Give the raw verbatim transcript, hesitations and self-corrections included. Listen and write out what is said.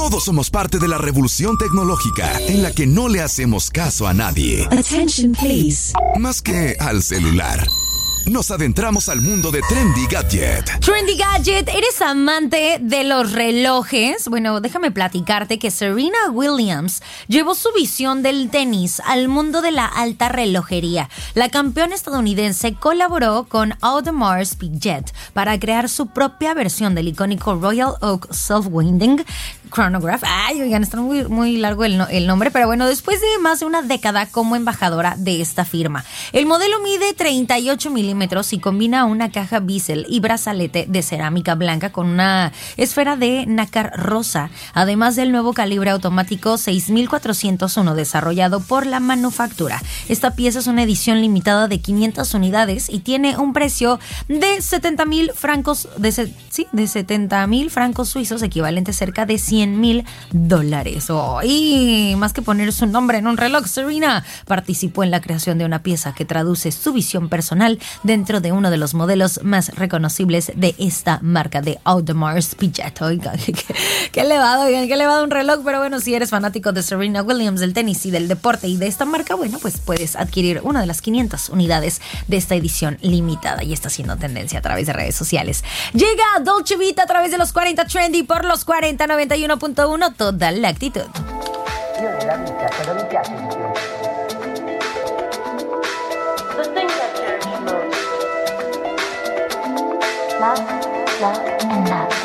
Todos somos parte de la revolución tecnológica en la que no le hacemos caso a nadie. Attention, please. Más que al celular. Nos adentramos al mundo de Trendy Gadget. Trendy Gadget, ¿eres amante de los relojes? Bueno, déjame platicarte que Serena Williams llevó su visión del tenis al mundo de la alta relojería. La campeona estadounidense colaboró con Audemars Piguet para crear su propia versión del icónico Royal Oak Self-Winding Chronograph. Ay, oigan, está muy, muy largo el, no, el nombre, pero bueno, después de más de una década como embajadora de esta firma. El modelo mide treinta y ocho milímetros y combina una caja bisel y brazalete de cerámica blanca con una esfera de nácar rosa, además del nuevo calibre automático seis mil cuatrocientos uno desarrollado por la manufactura. Esta pieza es una edición limitada de quinientas unidades y tiene un precio de setenta mil francos, de, sí, de setenta mil francos suizos, equivalente a cerca de cien mil dólares. Oh, y más que poner su nombre en un reloj, Serena participó en la creación de una pieza que traduce su visión personal dentro de uno de los modelos más reconocibles de esta marca de Audemars Piguet. Oigan, qué, qué, qué elevado, oigan, qué elevado un reloj, pero bueno, si eres fanático de Serena Williams, del tenis y del deporte y de esta marca, bueno, pues puedes adquirir una de las quinientas unidades de esta edición limitada y está haciendo tendencia a través de redes sociales. Llega Dolce Vita a través de los cuarenta Trendy por los cuarenta noventa y uno punto uno, toda la actitud. Io nella vita cosa mi piace di più? The thing that cherish most. Love, love, and love.